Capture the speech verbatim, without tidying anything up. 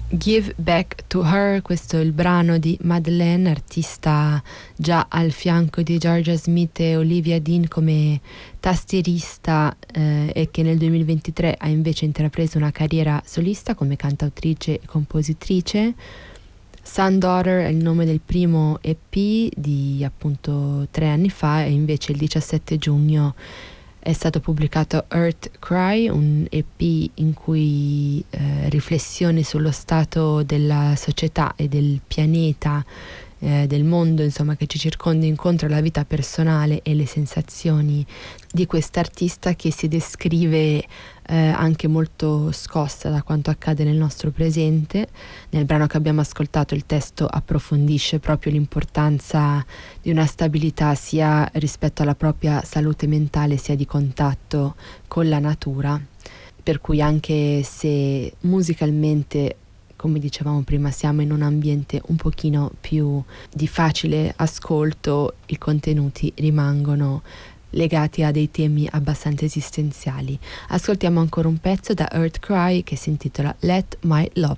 Give Back to Her, questo è il brano di Madeleine, artista già al fianco di Georgia Smith e Olivia Dean come tastierista eh, e che nel duemilaventitré ha invece intrapreso una carriera solista come cantautrice e compositrice. Sun Daughter è il nome del primo E P di appunto tre anni fa, e invece il diciassette giugno è stato pubblicato Earth Cry, un E P in cui eh, riflessioni sullo stato della società e del pianeta, eh, del mondo insomma che ci circonda, incontro alla vita personale e le sensazioni di quest'artista che si descrive eh, anche molto scossa da quanto accade nel nostro presente. Nel brano che abbiamo ascoltato il testo approfondisce proprio l'importanza di una stabilità sia rispetto alla propria salute mentale sia di contatto con la natura, per cui anche se musicalmente, come dicevamo prima, siamo in un ambiente un pochino più di facile ascolto, i contenuti rimangono legati a dei temi abbastanza esistenziali. Ascoltiamo ancora un pezzo da Earth Cry che si intitola Let My Love